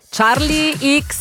Charlie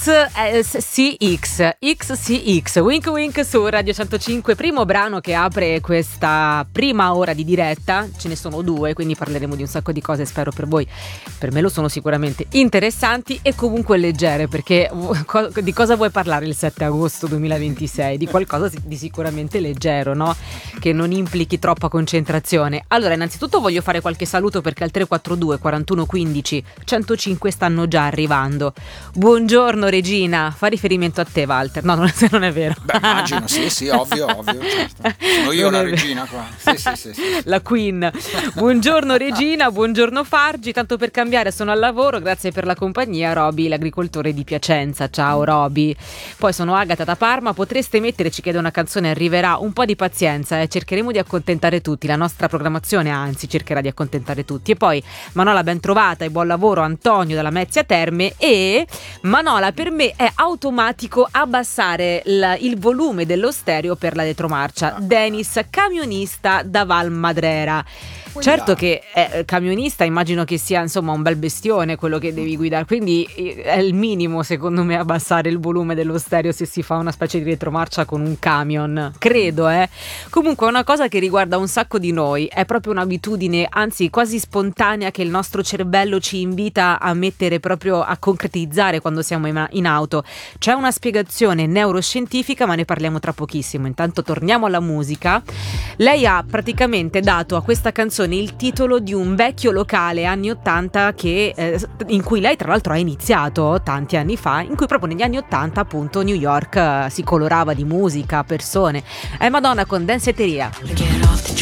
XCX Wink Wink su Radio 105, primo brano che apre questa prima ora di diretta. Ce ne sono due, quindi parleremo di un sacco di cose, spero per voi. Per me lo sono sicuramente interessanti e comunque leggere, perché di cosa vuoi parlare il 7 agosto 2026? Di qualcosa di sicuramente leggero, no? Che non implichi troppa concentrazione. Allora, innanzitutto voglio fare qualche saluto, perché al 342 41 15 105 stanno già arrivando. Buongiorno Regina, fa riferimento a te, Walter. No, non è vero. Beh, immagino, sì, ovvio, certo. Sono io la regina qua. Sì. La Queen. Buongiorno Regina, buongiorno Fargi. Tanto per cambiare sono al lavoro, grazie per la compagnia. Roby, l'agricoltore di Piacenza. Ciao Roby. Poi sono Agata da Parma. Potreste mettere, ci chiede una canzone, arriverà, un po' di pazienza, cercheremo di accontentare tutti. La nostra programmazione anzi cercherà di accontentare tutti. E poi Manola, ben trovata e buon lavoro. Antonio dalla Mezzia Terme. E Manola, per me è automatico abbassare il volume dello stereo per la retromarcia. Denis, camionista da Val Madrera. Certo che camionista, immagino che sia insomma un bel bestione quello che devi guidare, quindi è il minimo secondo me abbassare il volume dello stereo se si fa una specie di retromarcia con un camion, credo. Comunque è una cosa che riguarda un sacco di noi, è proprio un'abitudine, anzi quasi spontanea, che il nostro cervello ci invita a mettere, proprio a concretizzare quando siamo in auto. C'è una spiegazione neuroscientifica, ma ne parliamo tra pochissimo. Intanto torniamo alla musica. Lei ha praticamente dato a questa canzone il titolo di un vecchio locale anni 80 in cui lei tra l'altro ha iniziato tanti anni fa, in cui proprio negli anni 80 appunto New York si colorava di musica, persone. È Madonna con Danceteria.